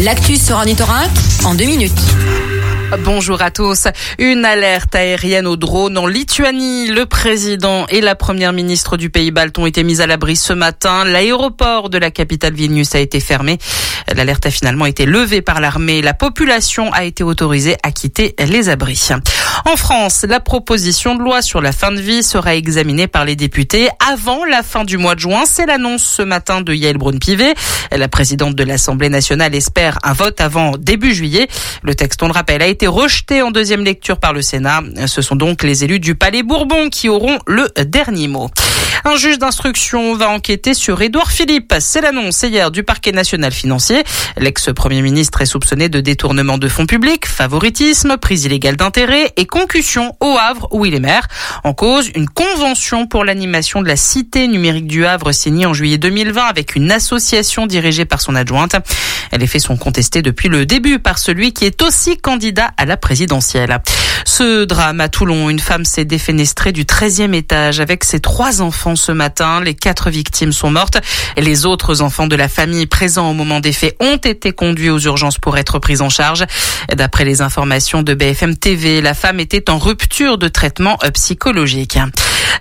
L'actu sur Ornithorynque en 2 minutes. Bonjour à tous. Une alerte aérienne aux drones en Lituanie. Le président et la première ministre du pays balte ont été mis à l'abri ce matin. L'aéroport de la capitale Vilnius a été fermé. L'alerte a finalement été levée par l'armée. La population a été autorisée à quitter les abris. En France, la proposition de loi sur la fin de vie sera examinée par les députés avant la fin du mois de juin. C'est l'annonce ce matin de Yaël Braun-Pivet. La présidente de l'Assemblée nationale espère un vote avant début juillet. Le texte, on le rappelle, a été rejeté en deuxième lecture par le Sénat. Ce sont donc les élus du Palais Bourbon qui auront le dernier mot. Un juge d'instruction va enquêter sur Édouard Philippe. C'est l'annonce hier du parquet national financier. L'ex-premier ministre est soupçonné de détournement de fonds publics, favoritisme, prise illégale d'intérêt et concussion au Havre où il est maire. En cause, une convention pour l'animation de la cité numérique du Havre signée en juillet 2020 avec une association dirigée par son adjointe. Les faits sont contestés depuis le début par celui qui est aussi candidat à la présidentielle. Ce drame à Toulon, une femme s'est défenestrée du 13e étage avec ses 3 enfants ce matin. Les 4 victimes sont mortes. Les autres enfants de la famille présents au moment des faits ont été conduits aux urgences pour être pris en charge. D'après les informations de BFM TV, la femme était en rupture de traitement psychologique.